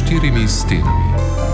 štirimi stenami.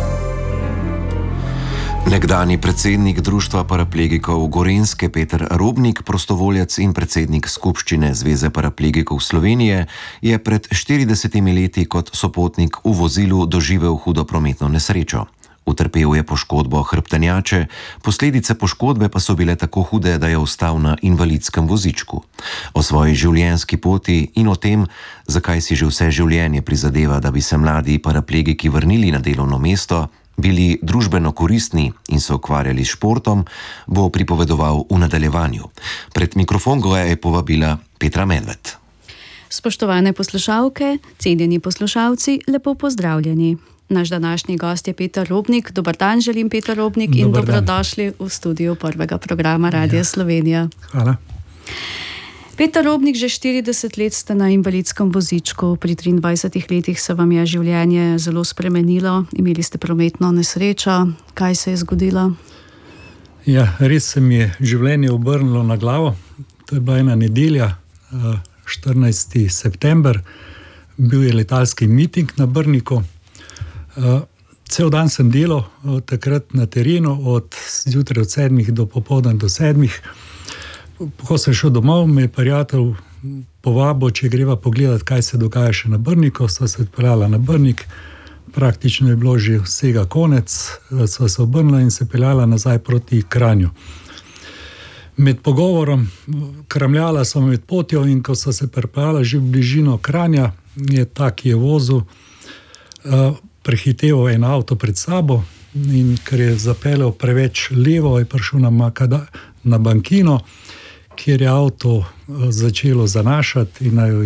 Nekdanji predsednik Društva paraplegikov Gorenjske Peter Robnik, prostovoljec in predsednik skupščine Zveze paraplegikov Slovenije, je pred 40 leti kot sopotnik v vozilu doživel hudo prometno nesrečo. Utrpel je poškodbo hrbtenjače, posledice poškodbe pa so bile tako hude, da je ostal na invalidskem vozičku. O svoji življenjski poti in o tem, zakaj si že vse življenje prizadeva, da bi se mladi paraplegiki vrnili na delovno mesto, bili družbeno koristni in se ukvarjali s športom, bo pripovedoval v nadaljevanju. Pred mikrofon ga je povabila Petra Medved. Spoštovane poslušalke, cenjeni poslušalci, lepo pozdravljeni. Naš današnji gost je Peter Robnik. Dobar dan, želim Peter Robnik in dobrodošli v studiu prvega programa Radia Slovenija. Hvala. Peter Robnik, že 40 let ste na invalidskem vozičku. Pri 23 letih se vam je življenje zelo spremenilo. Imeli ste prometno nesrečo. Kaj se je zgodilo? Ja, res se mi je življenje obrnilo na glavo. To je bila ena nedelja, 14. september. Bil je letalski miting na Brniku. Cel dan sem delal takrat na terenu, od zjutraj od 7 do popoldan do 7. Ko sem šel domov, me je prijatelj povabil, če greva pogledati, kaj se dogaja še na Brniku. Sva se odpeljala na Brnik, praktično je bilo že vsega konec, sva se obrnila in se peljala nazaj proti Kranju. Med pogovorom kramljala sva med potjo in ko sva se pripeljala že v bližino Kranja, je ta, ki je vozil, prehiteval en avto pred sabo in ker je zapeljal preveč levo, je prišel na bankino, kjer je avto začelo zanašati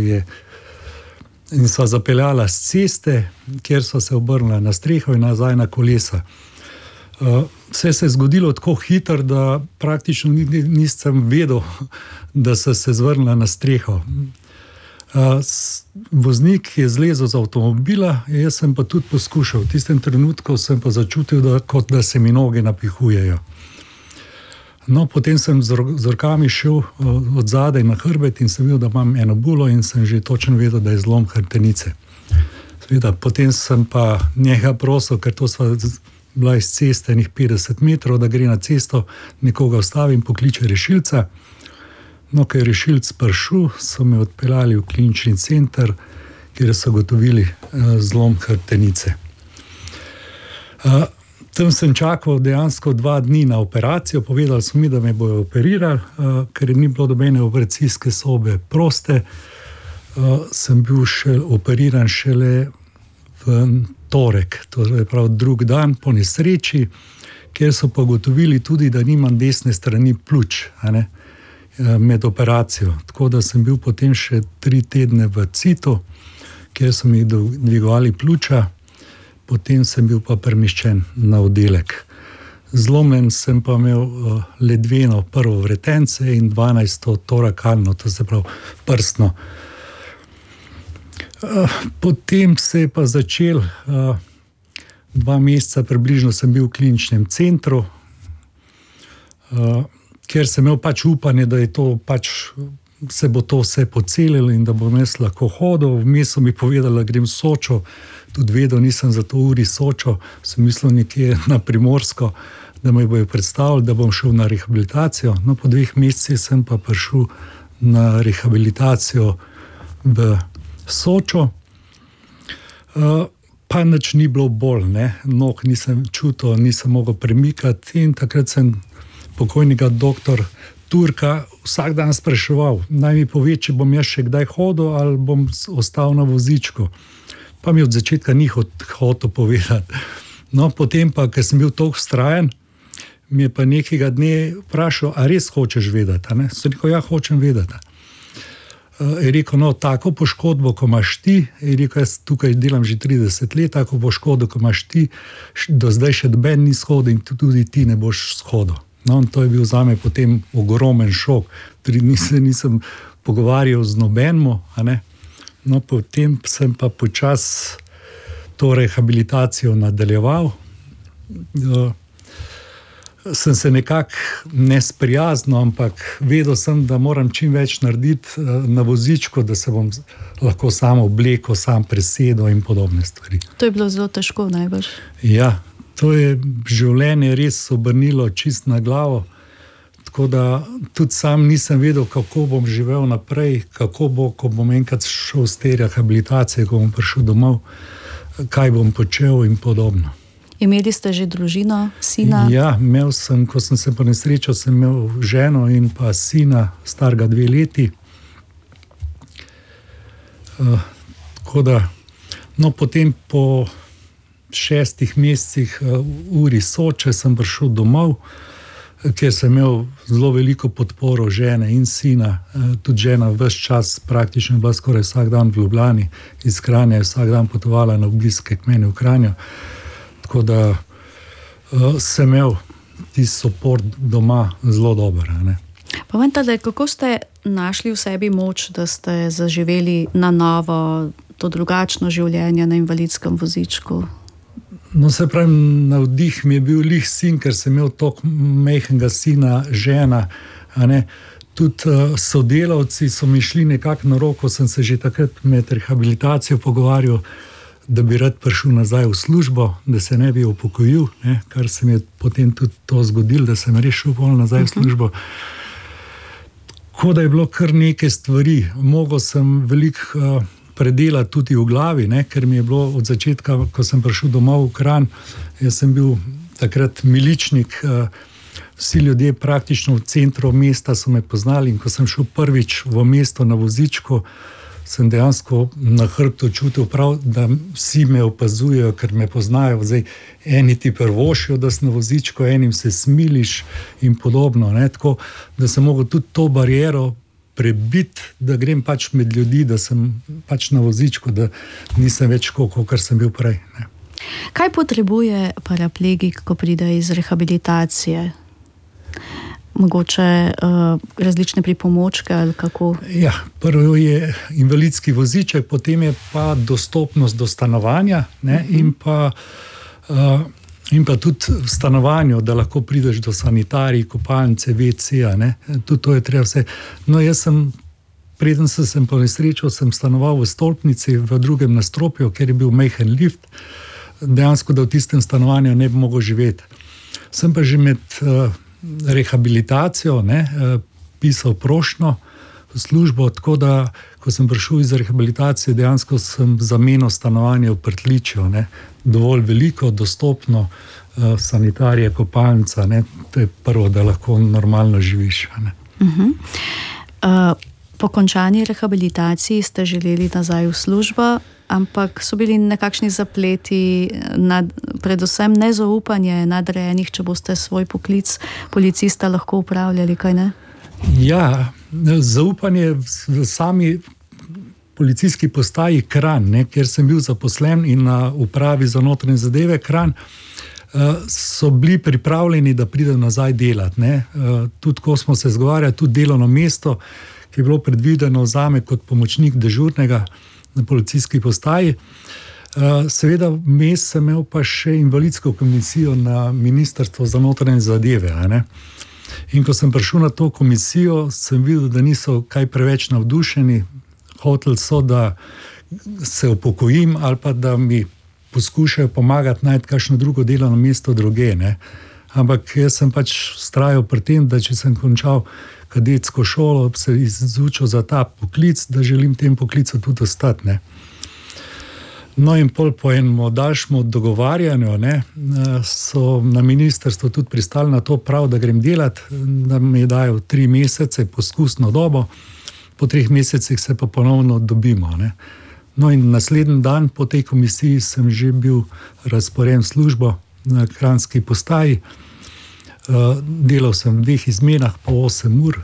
in sva zapeljala z ceste, kjer sva se obrnila na streho in nazaj na kolesa. Vse se je zgodilo tako hitro, da praktično nisem vedel, da sem se zvrnila na streho. Voznik je zlezel z avtomobila, jaz sem pa tudi poskušal. V tistem trenutku sem pa začutil, kot da se mi noge napihujejo. No, potem sem z rokami šel od zadaj na hrbet in sem videl, da imam eno bulo in sem že točno vedel, da je zlom hrbtenice. Potem sem pa njega prosil, ker to sva bila iz ceste enih 50 metrov, da gre na cesto, nekoga ustavi in pokliče rešilca. No, ker je rešilc prišel, so me odpeljali v klinični center, kjer so ugotovili zlom hrbtenice. Tam sem čakal dejansko 2 dni na operacijo. Povedali so mi, da me bojo operirali, ker ni bilo dobene operacijske sobe proste. Sem bil operiran šele v torek, to je prav drug dan po nesreči, kjer so pa ugotovili tudi, da nimam desne strani pljuč, med operacijo. Tako da sem bil potem še 3 tedne v CIT-u, kjer so mi dvigovali pljuča, potem sem bil pa premeščen na oddelek. Zlomljen sem pa imel ledveno prvo vretence in 12. torakalno, to se pravi prstno. Potem se je pa začel, 2 meseca približno sem bil v kliničnem centru, ker sem imel pač upanje, da je to pač, se bo to vse pocelilo in da bom jaz lahko hodil. Vmes so mi povedali, da grem v Sočo, tudi vedel nisem za to uri Sočo, sem mislil nekje na Primorsko, da me bojo predstavili, da bom šel na rehabilitacijo. No, po 2 mesecih sem pa prišel na rehabilitacijo v Sočo, pa nič ni bilo bolj, nog nisem čutil, nisem mogel premikati in takrat sem pokojnega doktor Turka vsak dan spraševal, naj mi pove, če bom jaz še kdaj hodil ali bom ostal na vozičku. Pa mi od začetka ni hotel povedati. No, potem pa, ker sem bil toliko vztrajen, mi je pa nekega dne vprašal, a res hočeš vedeti? Sem rekel, ja, hočem vedeti. Je rekel, no, tako poškodbo, ko imaš ti, je rekel, jaz tukaj delam že 30 let, tako poškodbo, ko imaš ti, do zdaj še noben ni shodil in tudi ti ne boš shodil. No, in to je bil zame potem ogromen šok. 3 dni se nisem pogovarjal z nobenmo, No, potem sem pa počasi to rehabilitacijo nadaljeval. sem se nekako nesprijaznil, ampak vedel sem, da moram čim več narediti na vozičku, da se bom lahko sam oblekel, sam presedel in podobne stvari. To je bilo zelo težko najbrž. Ja, to je življenje res obrnilo čist na glavo, tako da tudi sam nisem vedel, kako bom živel naprej, kako bo, ko bom enkrat šel z te rehabilitacije, ko bom prišel domov, kaj bom počel in podobno. Imeli ste že družino, sina? Ja, imel sem, ko sem se ponesrečil, sem imel ženo in pa sina, starega 2 leti. Tako da, no, potem po 6 mesecih uri Soče sem prišel domov, kjer sem imel zelo veliko podporo žene in sina. Tudi žena ves čas praktično bila skoraj vsak dan v Ljubljani, iz Kranja je vsak dan potovala na obiske k meni v Kranjo. Tako da sem imel tisti support doma zelo dober. Pa vendar, kako ste našli v sebi moč, da ste zaživeli na novo to drugačno življenje na invalidskem vozičku? No, se pravi, navdih mi je bil lih sin, ker sem imel toliko majhnega sina, žena. Tudi sodelavci so mi šli nekako na roko, sem se že takrat med rehabilitacijo pogovarjal, da bi rad prišel nazaj v službo, da se ne bi upokojil, kar se mi je potem tudi to zgodilo, da sem res šel nazaj v službo. Tako da je bilo kar nekaj stvari. Mogel sem veliko predelati tudi v glavi, ker mi je bilo od začetka, ko sem prišel domov v Kranj, jaz sem bil takrat miličnik, vsi ljudje praktično v centru mesta so me poznali in ko sem šel prvič v mesto na vozičku, sem dejansko na hrbtu čutil prav, da vsi me opazujejo, ker me poznajo. Zdaj, eni ti prvošijo, da si na vozičku, enim se smiliš in podobno. Tako, da sem mogel tudi to bariero prebiti, da grem pač med ljudi, da sem pač na vozičku, da nisem več kot sem bil prej. Kaj potrebuje paraplegik, ko pride iz rehabilitacije? Mogoče različne pripomočke ali kako? Ja, prvo je invalidski voziček, potem je pa dostopnost do stanovanja in pa tudi v stanovanju, da lahko prideš do sanitarij, kopalnice, WC-ja. Tudi to je treba vse. No, jaz sem, preden sem ponesrečil, sem stanoval v stolpnici v 2. nadstropju, ker je bil majhen lift. Dejansko, da v tistem stanovanju ne bi mogel živeti. Sem pa že med rehabilitacijo pisal prošnjo v službo, tako da, ko sem prišel iz rehabilitacije, dejansko sem zamenil stanovanje v pritličju. Dovolj veliko, dostopno, sanitarije, kopalnica. To je prvo, da lahko normalno živiš. Po končani rehabilitaciji ste želeli nazaj v službo, ampak so bili nekakšni zapleti, predvsem nezaupanje nadrejenih, če boste svoj poklic policista lahko upravljali, kaj ne? Ja, zaupanje v sami policijski postaji Kranj, kjer sem bil zaposlen in na upravi za notranje zadeve Kranj, so bili pripravljeni, da pridem nazaj delati. Tudi ko smo se zgovarjali, tudi delovno mesto, ki je bilo predvideno zame kot pomočnik dežurnega na policijski postaji. Seveda vmes sem imel pa še invalidsko komisijo na Ministrstvo za notranje zadeve. In ko sem prišel na to komisijo, sem videl, da niso kaj preveč navdušeni. Hoteli so, da se upokojim ali pa da mi poskušajo pomagati najti kakšno drugo delovno mesto druge. Ampak jaz sem pač vztrajal pri tem, da če sem končal kadetsko šolo, se izučil za ta poklic, da želim tem poklicu tudi ostati. No in po enem daljšem dogovarjanju so na ministrstvu tudi pristali na to prav, da grem delati, da mi dajo 3 mesece poskusno dobo, po 3 mesecih se pa ponovno dobimo. No in naslednji dan po tej komisiji sem že bil razporeden v službo na Kranjski postaji. Delal sem v 2 izmenah po 8 ur.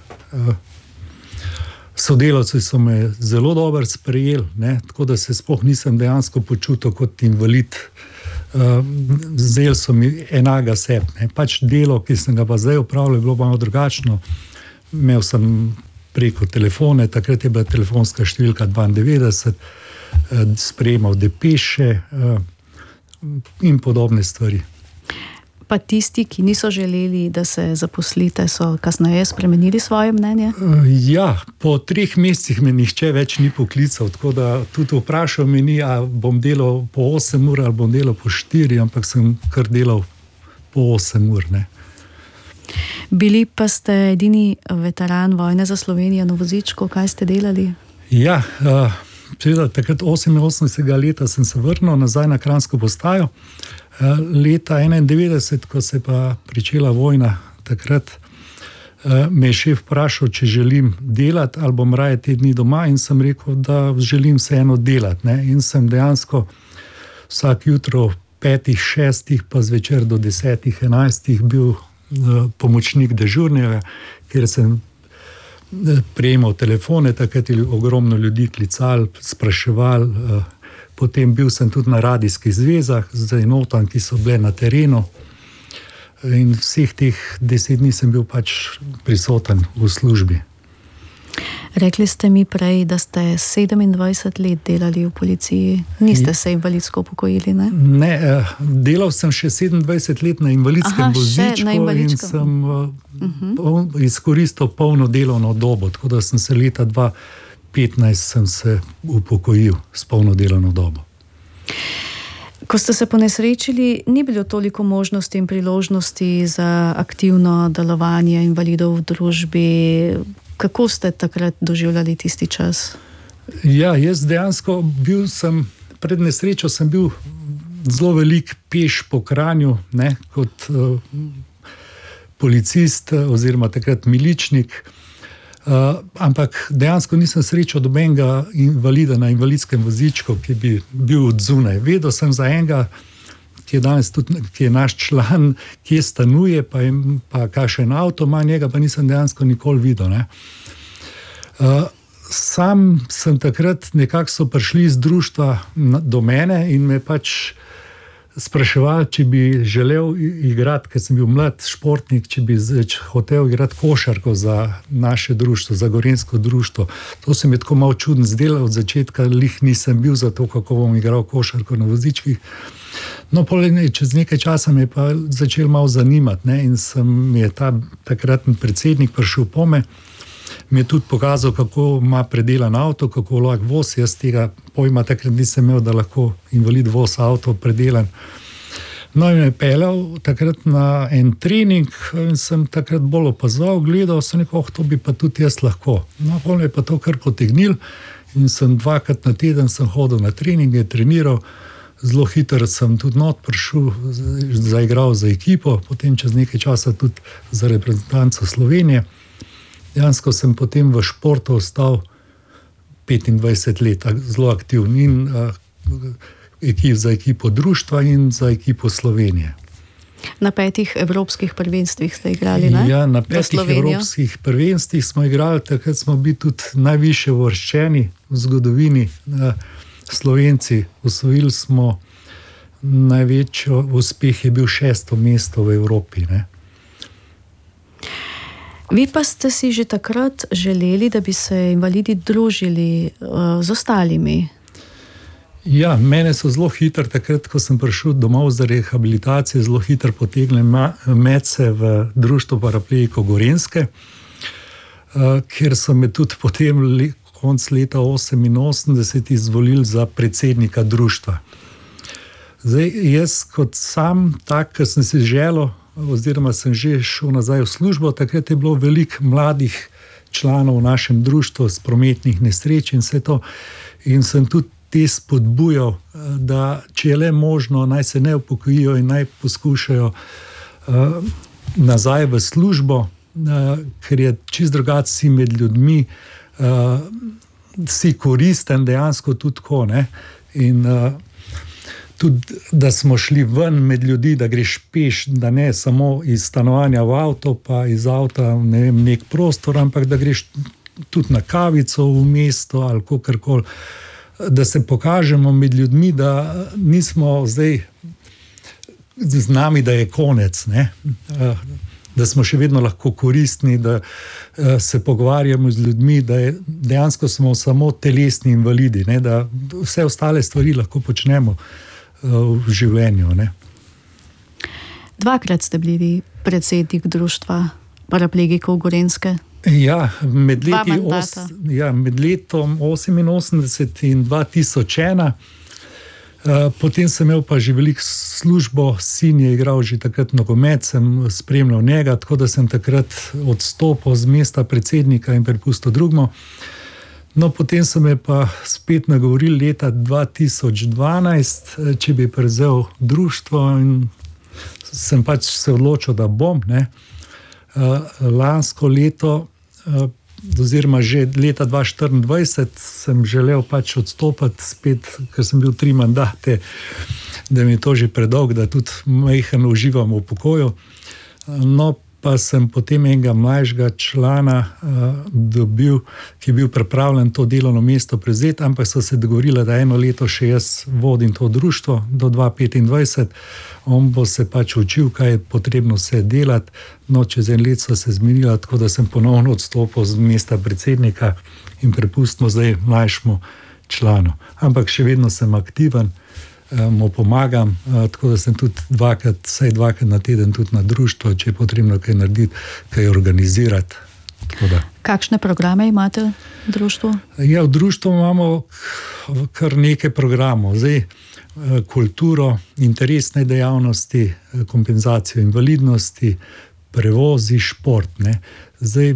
Sodelavci so me zelo dobro sprejeli, tako da se sploh nisem dejansko počutil kot invalid. Zdeli so mi enega sebe. Pač delo, ki sem ga pa zdaj opravljal, je bilo malo drugačno. Imel sem preko telefone, takrat je bila telefonska številka 92, sprejemal depeše in podobne stvari. Pa tisti, ki niso želeli, da se zaposlite, so kasneje spremenili svoje mnenje? Ja, po 3 mesecih me nihče več ni poklical, tako da tudi vprašal me ni, a bom delal po 8 ur ali bom delal po 4, ampak sem kar delal po 8 ur, ne. Bili pa ste edini veteran vojne za Slovenijo na vozičku, kaj ste delali? Ja, takrat 88. leta sem se vrnil nazaj na Kranjsko postajo. Leta 91, ko se je pa pričela vojna, takrat me je šef vprašal, če želim delati ali bom raje te dni doma, in sem rekel, da želim vseeno delati, ne. In sem dejansko vsak jutro 5, 6 pa zvečer do 10, 11 bil pomočnik dežurnega, kjer sem prejemal telefone, takrat je ogromno ljudi klicali, spraševali. Potem bil sem tudi na radijskih zvezah z enotam, ki so bile na terenu, in vseh teh 10 dni sem bil pač prisoten v službi. Rekli ste mi prej, da ste 27 let delali v policiji. Niste se invalidsko upokojili, ne? Ne, delal sem še 27 let na invalidskem vozičku in sem izkoristil polno delovno dobo, tako da sem se leta 2015 sem se upokojil s polno delovno dobo. Ko ste se ponesrečili, ni bilo toliko možnosti in priložnosti za aktivno delovanje invalidov v družbi. Kako ste takrat doživljali tisti čas? Ja, jaz dejansko pred nesrečo sem bil zelo velik peš po Kranju, ne, kot policist oziroma takrat miličnik. Ampak dejansko nisem srečal nobenega invalida na invalidskem vozičku, ki bi bil od zunaj. Vedel sem za enega, ki je danes tudi, ki je naš član, kje stanuje, pa kakšen avto ima, njega pa nisem dejansko nikoli videl, ne. Sam sem takrat, nekako so prišli iz društva do mene in me pač spraševali, če bi želel igrati, ker sem bil mlad športnik, če bi hotel igrati košarko za naše društvo, za gorenjsko društvo. To se mi je tako malo čudno zdelo, od začetka nisem bil za to, kako bom igral košarko na vozičkih. No, čez nekaj časa me je pa začel malo zanimati, ne, in mi je takratni predsednik prišel pome, mi je tudi pokazal, kako ima predelan avto, kako lahko voz. Jaz tega pojma takrat nisem imel, da lahko invalid voz avto predelan. No, in me je peljal takrat na en trening in sem takrat bolj opazoval, gledal, sem rekel, to bi pa tudi jaz lahko. No, potem je pa to kar potegnil in sem 2-krat na teden sem hodil na treninge, treniral. Zelo hitro sem tudi not prišel, zaigral za ekipo, potem čez nekaj časa tudi za reprezentanco Slovenije. Dejansko sem potem v športu ostal 25 let, zelo aktiven, in za ekipo društva in za ekipo Slovenije. Na 5 evropskih prvenstvih ste igrali, ne? Ja, na 5 evropskih prvenstvih smo igrali, takrat smo bili tudi najvišje uvrščeni v zgodovini. Slovenci, osvojili smo največji uspeh, je bil 6. mesto v Evropi, ne. Vi pa ste si že takrat želeli, da bi se invalidi družili z ostalimi? Ja, mene so zelo hitro, takrat, ko sem prišel domov za rehabilitacijo, zelo hitro potegnili medse v Društvo paraplegikov Gorenjske, kjer so me tudi potem konec leta 88 izvolili za predsednika društva. Zdaj, jaz kot sam tak, ker sem si želel, oziroma sem že šel nazaj v službo, takrat je bilo veliko mladih članov v našem društvu z prometnih nesreč in vse to. In sem tudi te spodbujal, da če je le možno, naj se ne upokojijo in naj poskušajo nazaj v službo, ker je čisto drugače si med ljudmi, si koristen dejansko tudi tako, ne. In tudi, da smo šli ven med ljudi, da greš peš, da ne samo iz stanovanja v avto, pa iz avta nek prostor, ampak da greš tudi na kavico v mesto ali kakorkoli, da se pokažemo med ljudmi, da nismo zdaj z nami, da je konec, ne. Da smo še vedno lahko koristni, da se pogovarjamo z ljudmi, da dejansko smo samo telesni invalidi, ne, da vse ostale stvari lahko počnemo v življenju, ne. 2-krat ste bili predsednik društva paraplegikov Gorenjske. Ja, med letom 88 in 2001. Potem sem imel pa že veliko službo, sin je igral že takrat nogomet, sem spremljal njega, tako da sem takrat odstopil z mesta predsednika in prepustil drugemu. No, potem so me pa spet nagovorili leta 2012, če bi prevzel društvo, in sem pač se odločil, da bom. Lansko leto, oziroma že leta 2024, sem želel pač odstopiti spet, ker sem bil 3 mandate, da mi je to že predolgo, da tudi majhen uživam v pokoju. No, pa sem potem enega mlajšega člana dobil, ki je bil pripravljen to delovno mesto prevzeti, ampak so se dogovorili, da 1 leto še jaz vodim to društvo do 2025. On bo se pač učil, kaj je potrebno vse delati. No, čez 1 let so se zmenili, tako da sem ponovno odstopil z mesta predsednika in prepustil zdaj mlajšemu članu. Ampak še vedno sem aktiven, mu pomagam, tako da sem tudi vsaj 2-krat na teden tudi na društvo, če je potrebno kaj narediti, kaj organizirati. Kakšne programe imate v društvu? Ja, v društvu imamo kar nekaj programov. Zdaj, kulturo, interesne dejavnosti, kompenzacijo invalidnosti, prevozi, šport. Zdaj,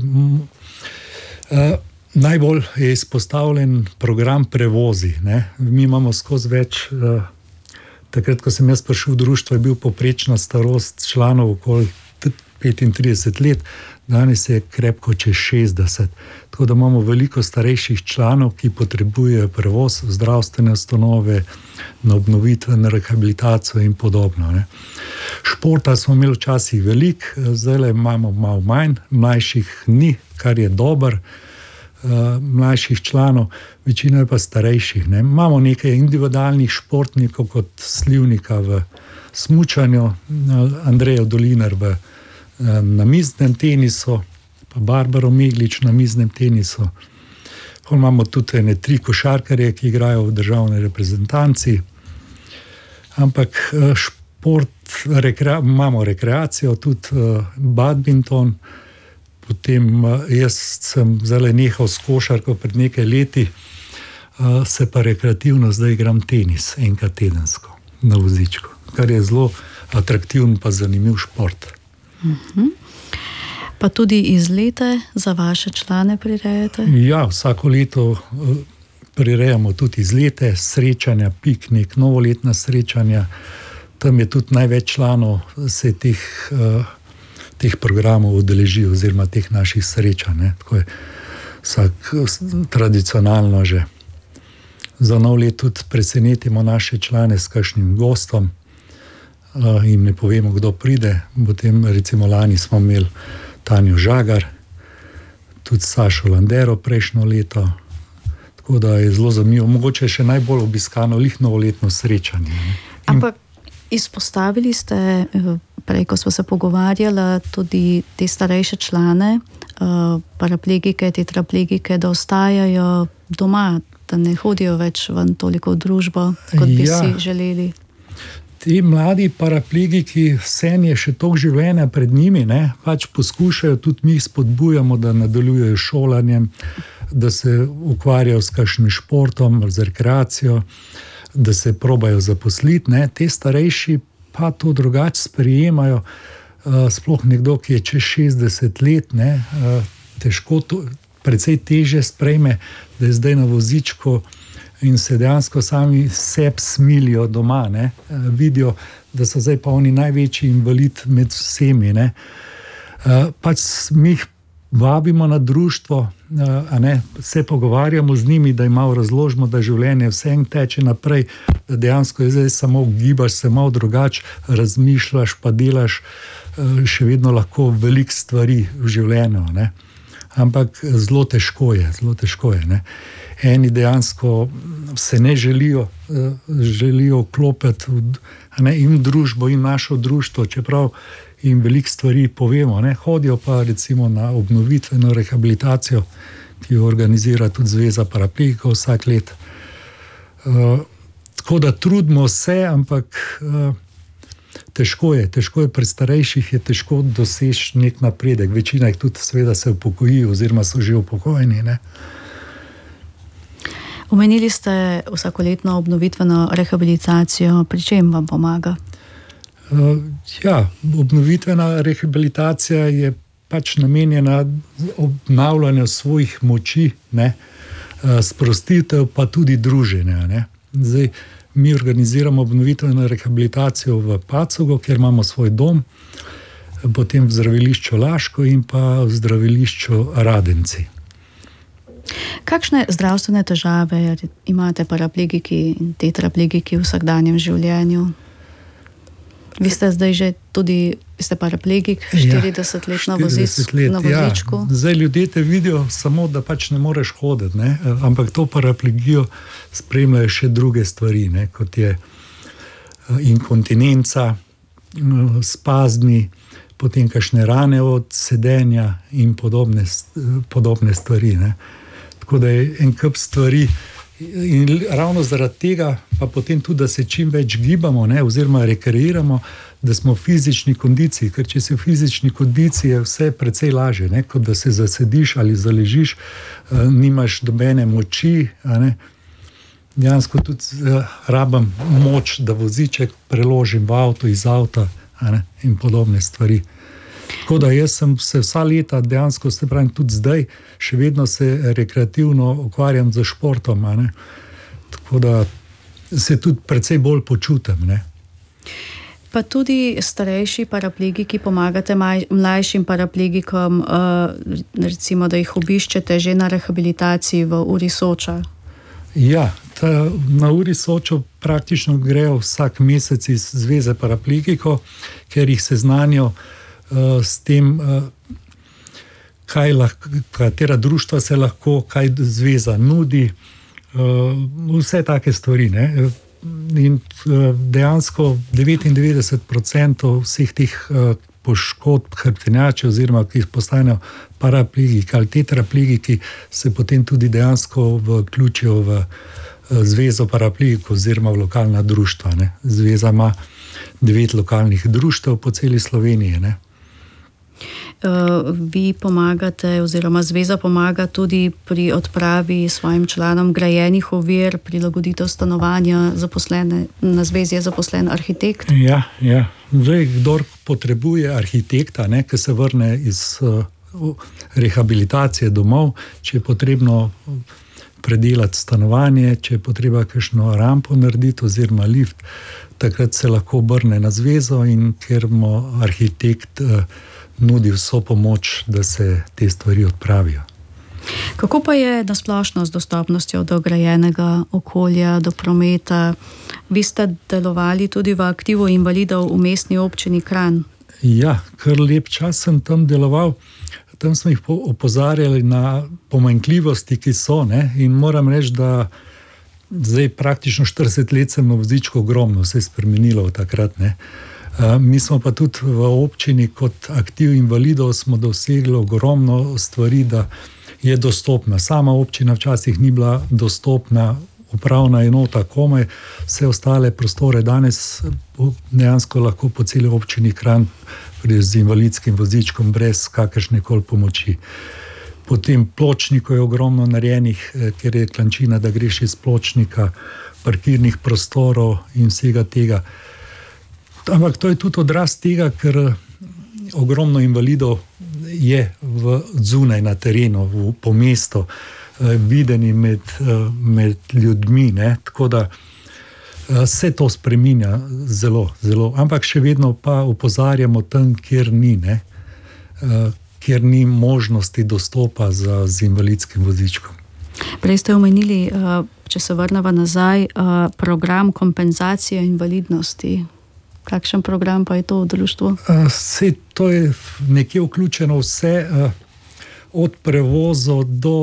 najbolj je izpostavljen program prevozi. Mi imamo skozi več. Takrat, ko sem jaz prišel v društvo, je bil povprečna starost članov okoli 35 let, danes je krepko čez 60. Tako da imamo veliko starejših članov, ki potrebujejo prevoz, zdravstvene ustanove, na obnovitveno rehabilitacijo in podobno. Športa smo imeli včasih veliko, zdaj imamo malo manj, mlajših ni, kar je dobro. Mlajših članov, večina je pa starejših. Imamo nekaj individualnih športnikov, kot Slivnika v smučanju, Andreja Dolinar v namiznem tenisu, pa Barbaro Meglič na namiznem tenisu. Potem imamo tudi 3 košarkarje, ki igrajo v državni reprezentanci. Ampak šport, imamo rekreacijo, tudi badminton. Potem jaz sem zdaj nehal s košarko pred nekaj leti, se pa rekreativno zdaj igram tenis enkrat tedensko na vozičku, kar je zelo atraktiven pa zanimiv šport. Pa tudi izlete za vaše člane prirejate? Ja, vsako leto prirejamo tudi izlete, srečanja, piknik, novoletna srečanja. Tam je tudi največ članov se teh programov udeleži, oziroma teh naših srečanj. Tako je vsak tradicionalno že. Za nov let tudi presenetimo naše člane s kakšnim gostom, jim ne povemo, kdo pride. Potem recimo lani smo imeli Tanjo Žagar, tudi Sašo Landero prejšnjo leto. Tako da je zelo zanimivo. Mogoče še najbolj obiskano novoletno srečanje. Ampak izpostavili ste, prej ko smo se pogovarjali, tudi te starejše člane, paraplegike, tetraplegike, da ostajajo doma, da ne hodijo več ven toliko v družbo, kot bi si želeli. Ti mladi paraplegiki, vseeno je še toliko življenja pred njimi, pač poskušajo, tudi mi spodbujamo, da nadaljujejo šolanjem, da se ukvarjajo s kakšnim športom, z rekreacijo, da se probajo zaposliti. Te starejši pa to drugače sprejemajo. Sploh nekdo, ki je čez 60 let, težko to, precej teže sprejme, da je zdaj na vozičku in se dejansko sami sebi smilijo doma. Vidijo, da so zdaj pa oni največji invalid med vsemi. Pač mi jih vabimo na društvo, se pogovarjamo z njimi, da jim malo razložimo, da življenje vsem teče naprej, da dejansko je zdaj samo gibaš se malo drugače, razmišljaš pa delaš še vedno lahko veliko stvari v življenju. Ampak zelo težko je. Eni dejansko se ne želijo vklopiti in v družbo, in našo društvo, čeprav jim veliko stvari povemo. Hodijo pa recimo na obnovitveno rehabilitacijo, ki jo organizira tudi Zveza paraplegikov vsak let. Tako da trudimo se, ampak težko je pri starejših, je težko doseči nek napredek. Večina jih tudi seveda se upokoji oziroma so že upokojeni, ne. Omenili ste vsakoletno obnovitveno rehabilitacijo. Pri čem vam pomaga? Obnovitvena rehabilitacija je pač namenjena obnavljanju svojih moči, ne, sprostitev pa tudi druženja, ne. Zdaj, mi organiziramo obnovitveno rehabilitacijo v Pacogu, kjer imamo svoj dom, potem v zdravilišču Laško in pa v zdravilišču Radenci. Kakšne zdravstvene težave imate paraplegiki in tetraplegiki v vsakdanjem življenju? Vi ste zdaj že tudi, ste paraplegik, 40 let na vozičku. Zdaj ljudje te vidijo samo, da pač ne moreš hoditi, ne? Ampak to paraplegijo spremljajo še druge stvari, ne? Kot je inkontinenca, spazmi, potem kakšne rane od sedenja in podobne stvari, ne? Tako da je en kup stvari. In ravno zaradi tega, pa potem tudi, da se čim več gibamo, ne, oziroma rekreiramo, da smo v fizični kondiciji, ker če si v fizični kondiciji, je vse precej lažje, ne, kot da se zasediš ali zaležiš, nimaš dobene moči, a ne. Dejansko tudi rabim moč, da voziček preložim v avto, iz avta, a ne, in podobne stvari. Tako da jaz sem se vsa leta dejansko, se pravim, tudi zdaj, še vedno se rekreativno ukvarjam z športom, a ne. Tako da se tudi precej bolj počutim, ne. Pa tudi starejši paraplegiki pomagate mlajšim paraplegikom, recimo, da jih obiščete že na rehabilitaciji v Uri Soča. Ja, na Uri Sočo praktično grejo vsak mesec iz Zveze paraplegikov, ker jih seznanijo s tem, katera društva se lahko, kaj zveza nudi, vse take stvari, ne. In dejansko 99% vseh teh poškodb hrbtenjače oziroma, ki jih postanejo paraplegiki ali tetraplegiki, se potem tudi dejansko vključijo v Zvezo paraplegikov oziroma v lokalna društva, ne. Zveza ima 9 lokalnih društev po celi Sloveniji, ne. Vi pomagate oziroma Zveza pomaga tudi pri odpravi svojim članom grajenih ovir, prilagoditev stanovanja, na Zvezi je zaposlen arhitekt. Ja. Zdaj, kdor potrebuje arhitekta, ne, ki se vrne iz rehabilitacije domov, če je potrebno predelati stanovanje, če je potreba kakšno rampo narediti oziroma lift, takrat se lahko obrne na Zvezo in ker mu arhitekt nudi vso pomoč, da se te stvari odpravijo. Kako pa je na splošno z dostopnostjo do grajenega okolja, do prometa? Vi ste delovali tudi v aktivu invalidov v mestni občini Kranj. Ja, kar lep čas sem tam deloval. Tam smo jih opozarjali na pomanjkljivosti, ki so, ne? In moram reči, da zdaj praktično 40 let sem na vozičku, ogromno se je spremenilo od takrat, ne? Mi smo pa tudi v občini kot aktiv invalidov smo dosegli ogromno stvari, da je dostopna. Sama občina včasih ni bila dostopna, upravna enota komaj, vse ostale prostore danes dejansko lahko po celi občini Kranj z invalidskim vozičkom brez kakršnekoli pomoči. Potem pločnikov je ogromno narejenih, ker je klančina, da greš iz pločnika, parkirnih prostorov in vsega tega. Ampak to je tudi odraz tega, ker ogromno invalidov je zunaj na terenu, po mestu, videni med ljudmi, ne? Tako da se to spreminja zelo. Ampak še vedno pa opozarjamo tam, kjer ni, ne? Kjer ni možnosti dostopa z invalidskim vozičkom. Prej ste omenili, če se vrnemo nazaj, program kompenzacije invalidnosti. Kakšen program pa je to v društvu? To je nekje vključeno vse, od prevozov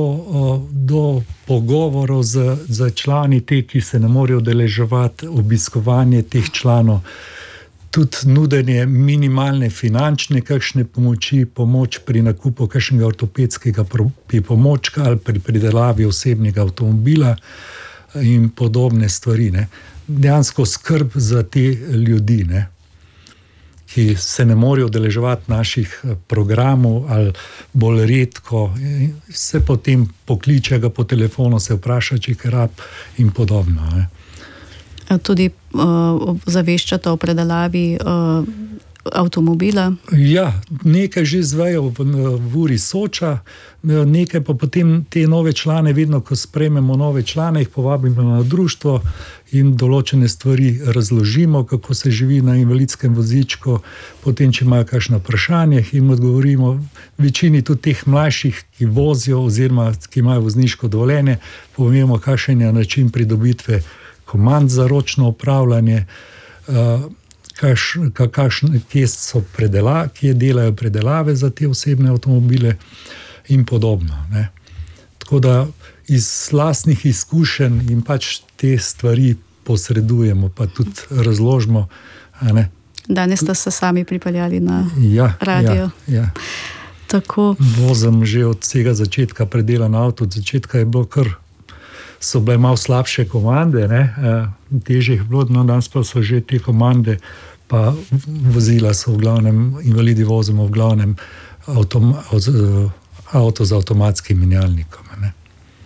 do pogovorov z člani te, ki se ne morejo udeleževati, obiskovanje teh članov, tudi nudenje minimalne finančne kakšne pomoč pri nakupu kakšnega ortopedskega pripomočka ali pri pridelavi osebnega avtomobila in podobne stvari, ne. Dejansko skrb za te ljudi, ne. ki se ne morejo udeleževati naših programov ali bolj redko, se potem pokliče ga po telefonu, se vpraša, če je rab in podobno. Ne. Tudi zaveščate o predelavi avtomobila? Ja, nekaj že zvejo v uri Soča, nekaj pa potem te nove člane, vedno ko sprejmemo nove člane, jih povabimo na društvo in določene stvari razložimo, kako se živi na invalidskem vozičku, potem, če imajo kakšno vprašanje, jim odgovorimo. Večini tudi teh mlajših, ki vozijo oziroma ki imajo vozniško dovoljenje, povemo, kakšen je način pridobitve komand za ročno upravljanje, kje delajo predelave za te osebne avtomobile in podobno. Ne. Tako da iz lastnih izkušenj in pač te stvari posredujemo, pa tudi razložimo. Ne. Danes ste se sami pripeljali na radio. Ja. Tako. Vozim že od vsega začetka predelan avto, od začetka je bilo so bile malo slabše komande, težje jih bilo, no danes pa so že te komande, pa vozila so v glavnem, invalidi vozimo v glavnem avto z avtomatskim menjalnikom. Ne.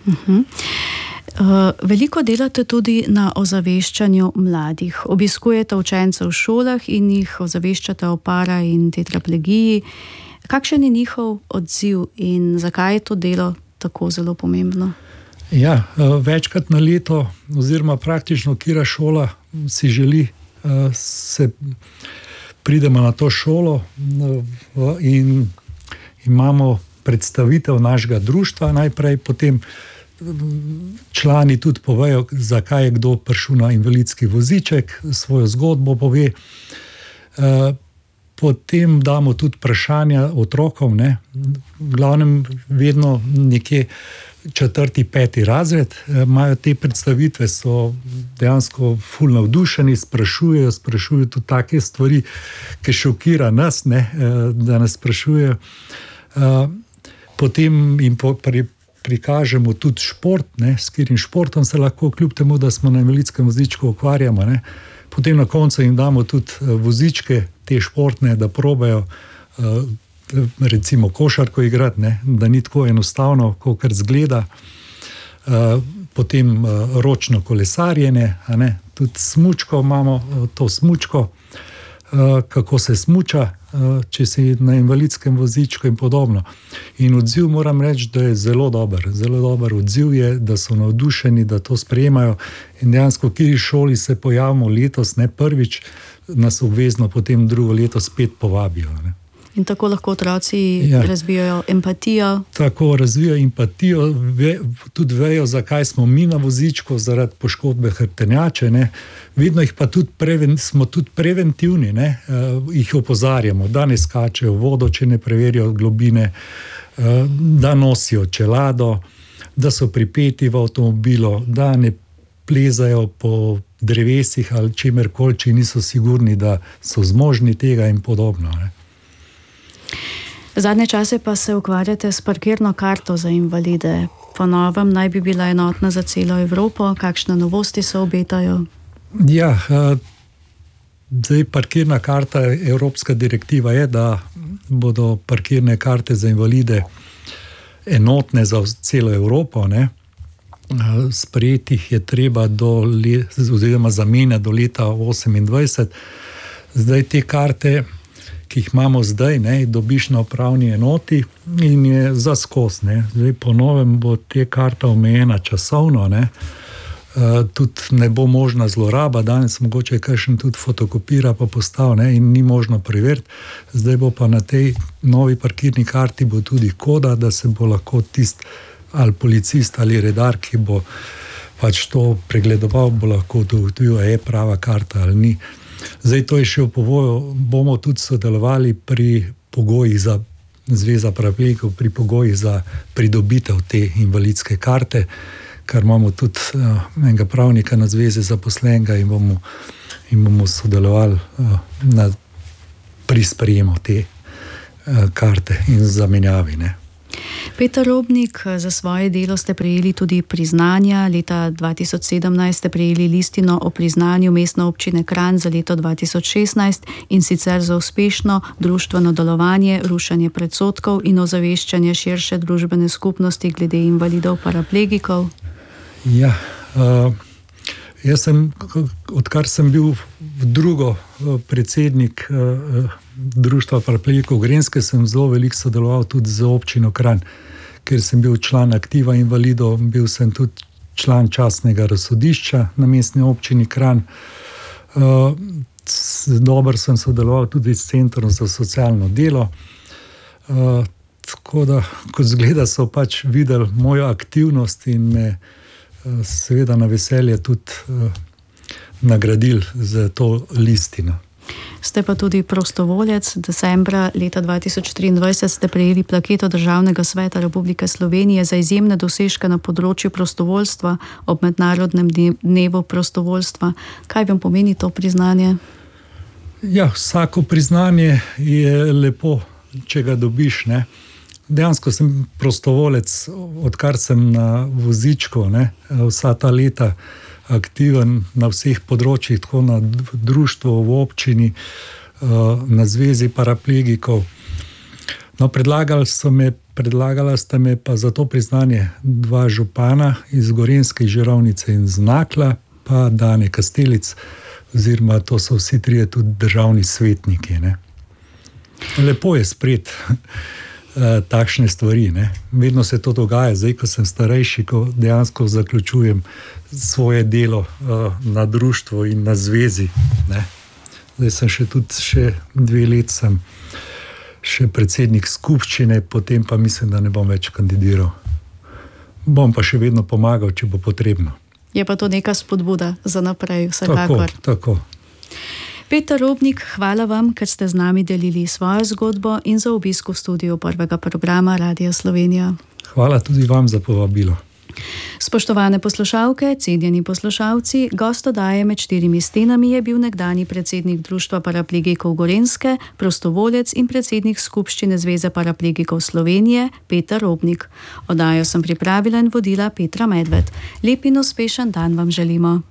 Veliko delate tudi na ozaveščanju mladih. Obiskujete učence v šolah in jih ozaveščate o para- in tetraplegiji. Kakšen je njihov odziv in zakaj je to delo tako zelo pomembno? Ja, večkrat na leto, oziroma praktično katera šola si želi, se pridemo na to šolo in imamo predstavitev našega društva najprej, potem člani tudi povejo, zakaj je kdo prišel na invalidski voziček, svojo zgodbo pove. Potem damo tudi vprašanja otrokom, ne. V glavnem vedno nekje 4., 5. razred imajo te predstavitve, so dejansko ful navdušeni, sprašujejo tudi take stvari, ki šokira nas, ne, da nas sprašujejo. Potem jim prikažemo tudi šport, ne, s katerim športom se lahko, kljub temu, da smo na invalidskem vozičku, ukvarjamo. Ne. Potem na koncu jim damo tudi vozičke, te športne, da probajo recimo košarko igrati, ne, da ni tako enostavno, kakor zgleda. Potem ročno kolesarjenje, ne, tudi smučko imamo, to smučko, kako se smuča, če si na invalidskem vozičku in podobno. In odziv moram reči, da je zelo dober odziv je, da so navdušeni, da to sprejemajo in dejansko v kateri šoli se pojavimo letos, ne prvič, nas obvezno potem drugo leto spet povabijo. Ne. In tako lahko otroci razvijajo empatijo. Tako razvijajo empatijo, tudi vejo, zakaj smo mi na vozičku, zaradi poškodbe hrbtenjače. Ne. Vedno jih pa tudi smo tudi preventivni, ne. Jih opozarjamo, da ne skačejo v vodo, če ne preverijo globine, da nosijo čelado, da so pripeti v avtomobilu, da ne plezajo po drevesih ali čemerkoli, če niso sigurni, da so zmožni tega in podobno. Ne. Zadnje čase pa se ukvarjate s parkirno karto za invalide. Po novem naj bi bila enotna za celo Evropo. Kakšne novosti se obetajo? Ja, zdaj parkirna karta, evropska direktiva je, da bodo parkirne karte za invalide enotne za celo Evropo. Ne. Sprejetih je treba oziroma zamenjati do leta 2028. Zdaj te karte, ki jih imamo zdaj, ne, dobiš na upravni enoti in je za skozi. Zdaj po novem bo te karta omejena časovno, ne. Tudi ne bo možna zloraba, danes mogoče kakšen tudi fotokopira pa postav, ne, in ni možno preveriti. Zdaj bo pa na tej novi parkirni karti bo tudi koda, da se bo lahko tisti ali policist ali redar, ki bo pač to pregledoval, bo lahko ugotovil, je prava karta ali ni. Zdaj to je še v povoju, bomo tudi sodelovali pri pogojih za Zveza paraplegikov, pri pogojih za pridobitev te invalidske karte, ker imamo tudi enega pravnika na zvezi zaposlenega in bomo sodelovali pri sprejemu te karte in zamenjavi. Ne. Peter Robnik, za svoje delo ste prejeli tudi priznanja. Leta 2017 ste prejeli listino o priznanju Mestne občine Kranj za leto 2016 in sicer za uspešno društveno delovanje, rušenje predsodkov in ozaveščanje širše družbene skupnosti glede invalidov paraplegikov. Ja, jaz sem, odkar sem bil drugo predsednik Društva paraplegikov Gorenjske, sem zelo veliko sodeloval tudi z občino Kranj, ker sem bil član aktiva invalidov, bil sem tudi član častnega razsodišča na Mestni občini Kranj. Dobro sem sodeloval tudi s Centrom za socialno delo. Tako da, kot zgleda, so pač videli mojo aktivnost in me seveda na veselje tudi nagradili za to listino. Ste pa tudi prostovoljec. Decembra leta 2023 ste prejeli plaketo Državnega sveta Republike Slovenije za izjemne dosežke na področju prostovoljstva ob Mednarodnem dnevu prostovoljstva. Kaj vam pomeni to priznanje? Ja, vsako priznanje je lepo, če ga dobiš, ne. Dejansko sem prostovoljec, odkar sem na vozičku, ne, vsa ta leta aktiven na vseh področjih, tako na društvu, v občini, na zvezi paraplegikov. No, predlagala sta me pa za to priznanje dva župana iz Gorenjske, iz Žirovnice in z Nakla, pa Dane Kastelic, oziroma to so vsi trije tudi državni svetniki, ne. Lepo je sprejeti takšne stvari, ne. Vedno se to dogaja, zdaj, ko sem starejši, ko dejansko zaključujem svoje delo na društvu in na zvezi, ne. Zdaj sem še 2 let sem še predsednik skupščine, potem pa mislim, da ne bom več kandidiral. Bom pa še vedno pomagal, če bo potrebno. Je pa to neka spodbuda za naprej, vsekakor. Tako. Peter Robnik, hvala vam, ker ste z nami delili svojo zgodbo in za obisk v studiu prvega programa Radia Slovenija. Hvala tudi vam za povabilo. Spoštovane poslušalke, cenjeni poslušalci, gost oddaje Med štirimi stenami je bil nekdanji predsednik Društva paraplegikov Gorenjske, prostovoljec in predsednik skupščine Zveze paraplegikov Slovenije, Peter Robnik. Oddajo sem pripravila in vodila Petra Medved. Lep in uspešen dan vam želimo.